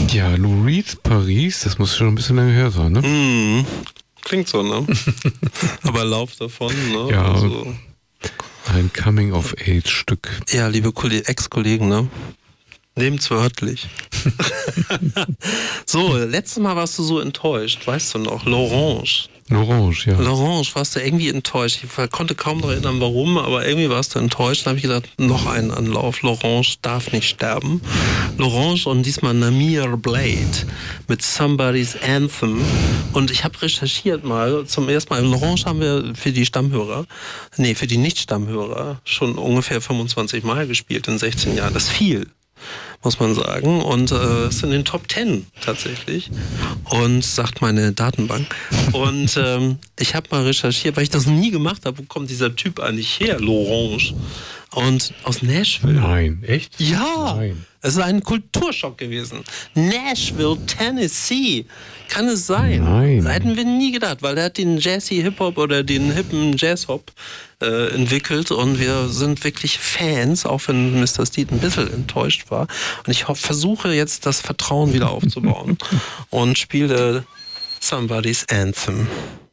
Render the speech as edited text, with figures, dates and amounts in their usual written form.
Ja, Lou Reed, Paris, das muss schon ein bisschen lange her sein, ne? Klingt so, ne? Aber Lauf davon, ne? Ja, also, ein Coming-of-Age-Stück. ja, liebe Ex-Kollegen, ne? Nehmt's wörtlich. So, letztes Mal warst du so enttäuscht, weißt du noch, L'Orange. L'Orange, ja. L'Orange, warst du irgendwie enttäuscht. Ich konnte kaum noch erinnern, warum, aber irgendwie warst du enttäuscht. Dann habe ich gedacht, noch einen Anlauf. L'Orange darf nicht sterben. L'Orange und diesmal Namir Blade mit Somebody's Anthem. Und ich habe recherchiert mal, zum ersten Mal, L'Orange haben wir für die Stammhörer, für die Nicht-Stammhörer schon ungefähr 25 Mal gespielt in 16 Jahren. Das ist viel, muss man sagen. Und es ist in den Top 10 tatsächlich. Und sagt meine Datenbank. Und ich habe mal recherchiert, weil ich das noch nie gemacht habe, wo kommt dieser Typ eigentlich her, L'Orange? Und aus Nashville. Nein, echt? Ja, Nein. es ist ein Kulturschock gewesen. Nashville, Tennessee. Kann es sein? Nein. Das hätten wir nie gedacht, weil er hat den Jazzy-Hip-Hop oder den hippen Jazz-Hop entwickelt und wir sind wirklich Fans, auch wenn Mr. Steed ein bisschen enttäuscht war. Und ich versuche jetzt das Vertrauen wieder aufzubauen und spiele Somebody's Anthem.